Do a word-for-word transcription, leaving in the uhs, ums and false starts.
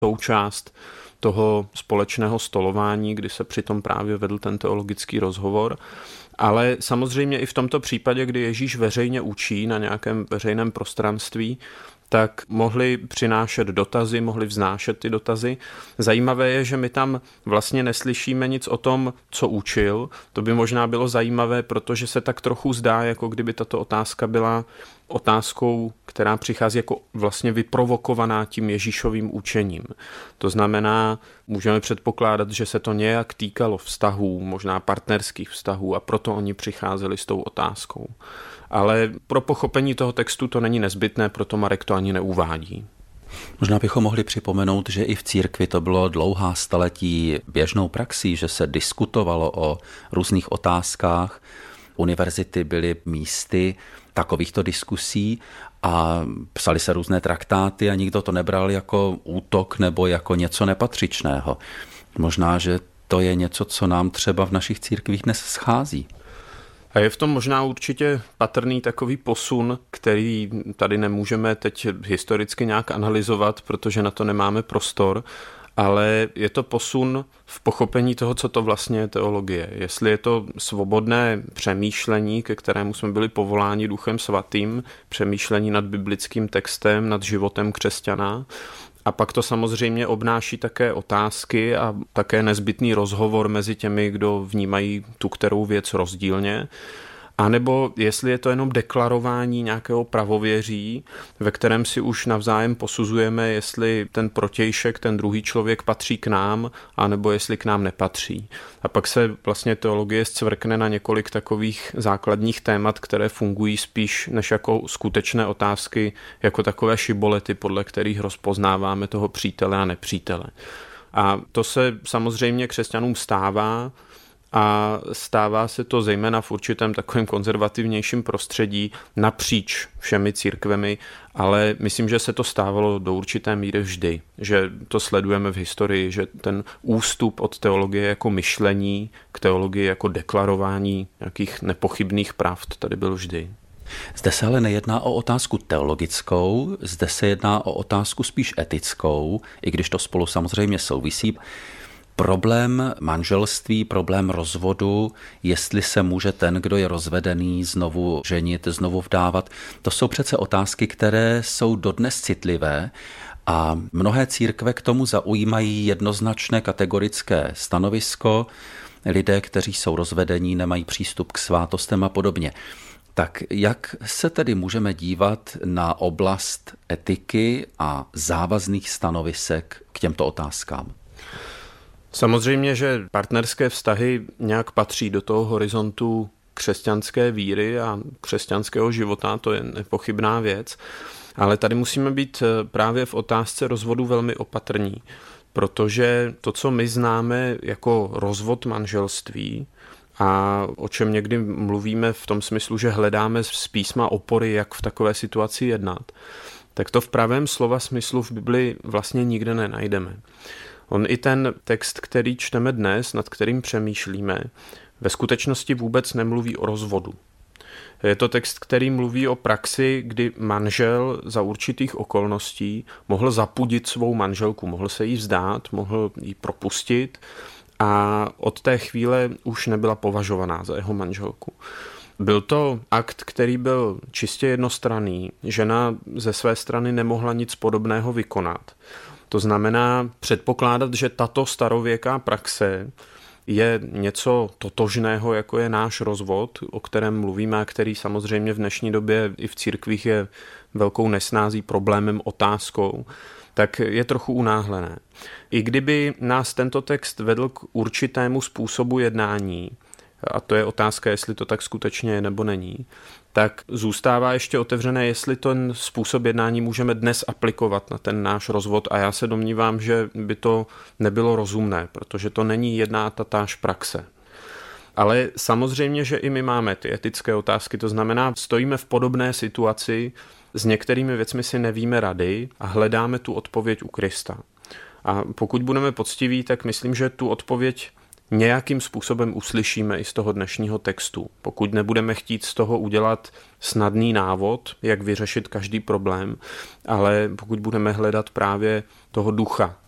součást toho společného stolování, kdy se přitom právě vedl ten teologický rozhovor. Ale samozřejmě i v tomto případě, kdy Ježíš veřejně učí na nějakém veřejném prostranství, tak mohli přinášet dotazy, mohli vznášet ty dotazy. Zajímavé je, že my tam vlastně neslyšíme nic o tom, co učil. To by možná bylo zajímavé, protože se tak trochu zdá, jako kdyby tato otázka byla otázkou, která přichází jako vlastně vyprovokovaná tím Ježíšovým učením. To znamená, můžeme předpokládat, že se to nějak týkalo vztahů, možná partnerských vztahů, a proto oni přicházeli s tou otázkou. Ale pro pochopení toho textu to není nezbytné, proto Marek to ani neuvádí. Možná bychom mohli připomenout, že i v církvi to bylo dlouhá staletí běžnou praxí, že se diskutovalo o různých otázkách. Univerzity byly místy takovýchto diskusí a psali se různé traktáty a nikdo to nebral jako útok nebo jako něco nepatřičného. Možná, že to je něco, co nám třeba v našich církvích dnes schází. A je v tom možná určitě patrný takový posun, který tady nemůžeme teď historicky nějak analyzovat, protože na to nemáme prostor, ale je to posun v pochopení toho, co to vlastně je teologie. Jestli je to svobodné přemýšlení, ke kterému jsme byli povoláni Duchem Svatým, přemýšlení nad biblickým textem, nad životem křesťana, a pak to samozřejmě obnáší také otázky a také nezbytný rozhovor mezi těmi, kdo vnímají tu kterou věc rozdílně. A nebo jestli je to jenom deklarování nějakého pravověří, ve kterém si už navzájem posuzujeme, jestli ten protějšek, ten druhý člověk patří k nám, anebo jestli k nám nepatří. A pak se vlastně teologie zcvrkne na několik takových základních témat, které fungují spíš než jako skutečné otázky, jako takové šibolety, podle kterých rozpoznáváme toho přítele a nepřítele. A to se samozřejmě křesťanům stává, a stává se to zejména v určitém takovém konzervativnějším prostředí napříč všemi církvemi, ale myslím, že se to stávalo do určité míry vždy, že to sledujeme v historii, že ten ústup od teologie jako myšlení k teologii jako deklarování nějakých nepochybných pravd tady byl vždy. Zde se ale nejedná o otázku teologickou, zde se jedná o otázku spíš etickou, i když to spolu samozřejmě souvisí. Problém manželství, problém rozvodu, jestli se může ten, kdo je rozvedený, znovu ženit, znovu vdávat, to jsou přece otázky, které jsou dodnes citlivé a mnohé církve k tomu zaujímají jednoznačné kategorické stanovisko. Lidé, kteří jsou rozvedení, nemají přístup k svátostem a podobně. Tak jak se tedy můžeme dívat na oblast etiky a závazných stanovisek k těmto otázkám? Samozřejmě, že partnerské vztahy nějak patří do toho horizontu křesťanské víry a křesťanského života, to je nepochybná věc, ale tady musíme být právě v otázce rozvodu velmi opatrní, protože to, co my známe jako rozvod manželství a o čem někdy mluvíme v tom smyslu, že hledáme z písma opory, jak v takové situaci jednat, tak to v pravém slova smyslu v Bibli vlastně nikde nenajdeme. On i ten text, který čteme dnes, nad kterým přemýšlíme, ve skutečnosti vůbec nemluví o rozvodu. Je to text, který mluví o praxi, kdy manžel za určitých okolností mohl zapudit svou manželku, mohl se jí vzdát, mohl ji propustit a od té chvíle už nebyla považovaná za jeho manželku. Byl to akt, který byl čistě jednostranný. Žena ze své strany nemohla nic podobného vykonat. To znamená předpokládat, že tato starověká praxe je něco totožného, jako je náš rozvod, o kterém mluvíme a který samozřejmě v dnešní době i v církvích je velkou nesnází, problémem, otázkou, tak je trochu unáhlené. I kdyby nás tento text vedl k určitému způsobu jednání, a to je otázka, jestli to tak skutečně je nebo není, tak zůstává ještě otevřené, jestli ten způsob jednání můžeme dnes aplikovat na ten náš rozvod a já se domnívám, že by to nebylo rozumné, protože to není jedna tatáž praxe. Ale samozřejmě, že i my máme ty etické otázky, to znamená, stojíme v podobné situaci, s některými věcmi si nevíme rady a hledáme tu odpověď u Krista. A pokud budeme poctiví, tak myslím, že tu odpověď nějakým způsobem uslyšíme i z toho dnešního textu. Pokud nebudeme chtít z toho udělat snadný návod, jak vyřešit každý problém, ale pokud budeme hledat právě toho ducha